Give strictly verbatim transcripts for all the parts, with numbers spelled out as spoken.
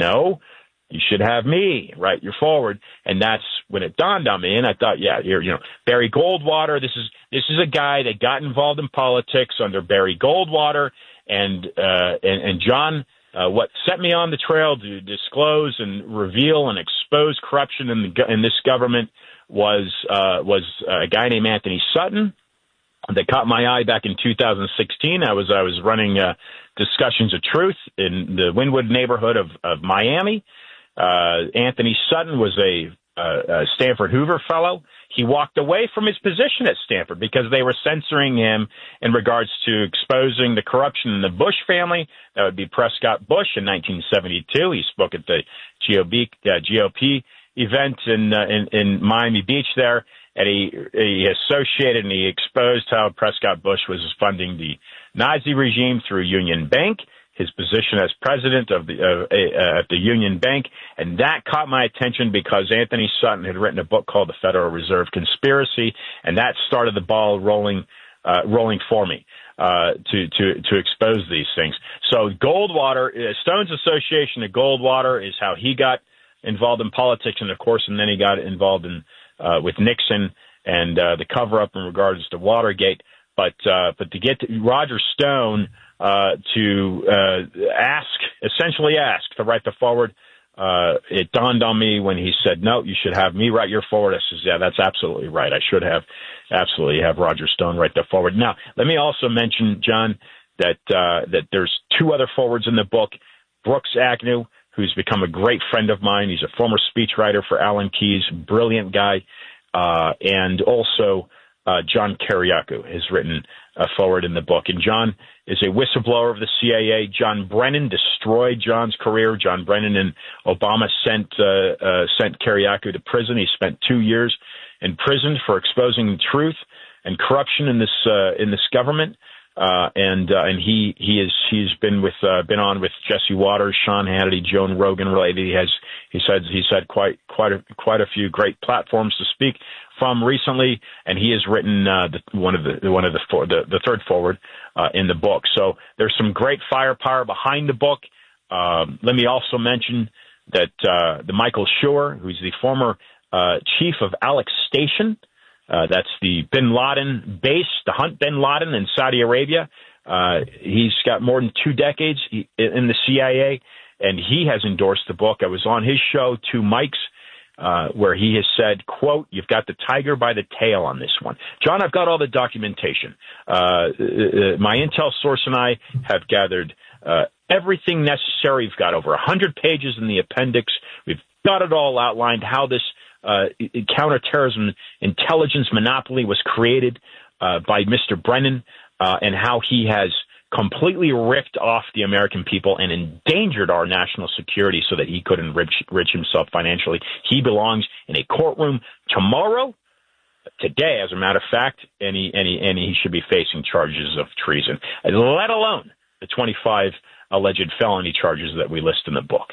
no, you should have me, right? You're forward. And that's when it dawned on me. And I thought, yeah, you're, you know, Barry Goldwater, this is, this is a guy that got involved in politics under Barry Goldwater. And, uh, and, and John, uh, what set me on the trail to disclose and reveal and expose corruption in the, in this government was, uh, was a guy named Anthony Sutton that caught my eye back in two thousand sixteen. I was, I was running, uh, Discussions of Truth in the Wynwood neighborhood of, of Miami. Uh, Anthony Sutton was a, uh, a Stanford Hoover fellow. He walked away from his position at Stanford because they were censoring him in regards to exposing the corruption in the Bush family. That would be Prescott Bush in nineteen seventy-two. He spoke at the G O P, uh, G O P event in, uh, in, in Miami Beach there. And he, he associated and he exposed how Prescott Bush was funding the Nazi regime through Union Bank, his position as president of the, uh, uh, at the Union Bank. And that caught my attention because Anthony Sutton had written a book called The Federal Reserve Conspiracy. And that started the ball rolling, uh, rolling for me, uh, to, to, to expose these things. So Goldwater, uh, Stone's association to Goldwater is how he got involved in politics. And of course, and then he got involved in, uh, with Nixon and, uh, the cover up in regards to Watergate. But, uh, but to get to Roger Stone, uh, to, uh, ask, essentially ask to write the forward, uh, it dawned on me when he said, no, you should have me write your forward. I says, yeah, that's absolutely right. I should have absolutely have Roger Stone write the forward. Now, let me also mention, John, that, uh, that there's two other forwards in the book. Brooks Agnew, who's become a great friend of mine. He's a former speechwriter for Alan Keyes, brilliant guy. Uh, and also, uh, John Kiriakou has written a forward in the book. And John is a whistleblower of the C I A. John Brennan destroyed John's career. John Brennan and Obama sent, uh, uh, sent Kiriakou to prison. He spent two years in prison for exposing the truth and corruption in this, uh, in this government. Uh, and, uh, and he, he is, he's been with, uh, been on with Jesse Waters, Sean Hannity, Joan Rogan related. He has, he said, he's had quite, quite a, quite a few great platforms to speak from recently. And he has written, uh, the, one of the, one of the, for, the, the third forward, uh, in the book. So there's some great firepower behind the book. Um, let me also mention that, uh, the Michael Schur, who's the former, uh, chief of Alex Station, Uh, that's the Bin Laden base, the Hunt Bin Laden in Saudi Arabia. Uh, he's got more than two decades in the C I A, and he has endorsed the book. I was on his show, Two Mics, uh, where he has said, quote, you've got the tiger by the tail on this one. John, I've got all the documentation. Uh, my intel source and I have gathered uh, everything necessary. We've got over one hundred pages in the appendix. We've got it all outlined, how this Uh, counterterrorism intelligence monopoly was created uh, by Mister Brennan, uh, and how he has completely ripped off the American people and endangered our national security so that he could enrich, enrich himself financially. He belongs in a courtroom tomorrow, today, as a matter of fact, and he, and he, and he should be facing charges of treason, let alone the twenty-five alleged felony charges that we list in the book.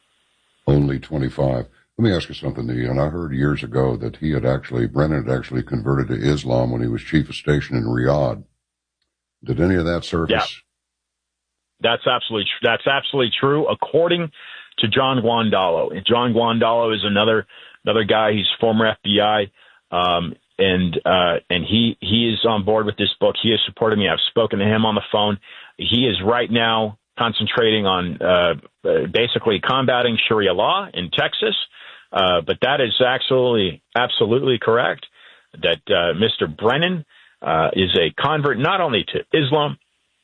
Only twenty-five. Let me ask you something, Ian. I heard years ago that he had actually, Brennan had actually converted to Islam when he was chief of station in Riyadh. Did any of that surface? Yeah. That's absolutely, that's absolutely true, according to John Guandolo. And John Guandolo is another, another guy. He's former F B I. Um, and, uh, and he, he is on board with this book. He has supported me. I've spoken to him on the phone. He is right now concentrating on, uh, basically combating Sharia law in Texas. Uh, but that is absolutely, absolutely correct that, uh, Mister Brennan, uh, is a convert not only to Islam,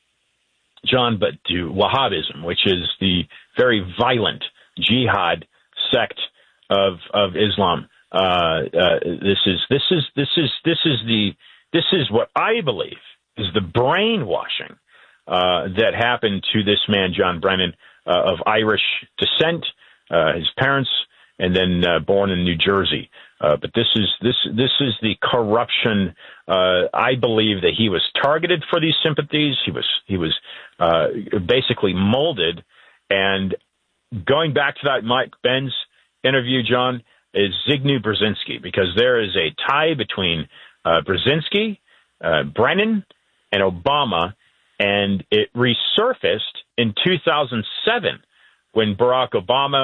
John, but to Wahhabism, which is the very violent jihad sect of, of Islam. Uh, uh, this is, this is, this is, this is the, this is what I believe is the brainwashing, uh, that happened to this man, John Brennan, uh, of Irish descent, uh, his parents, and then uh, born in New Jersey. Uh, but this is this this is the corruption. Uh, I believe that he was targeted for these sympathies. He was he was uh, basically molded. And going back to that Mike Benz interview, John, is Zygmunt Brzezinski, because there is a tie between uh, Brzezinski, uh, Brennan, and Obama, and it resurfaced in two thousand seven when Barack Obama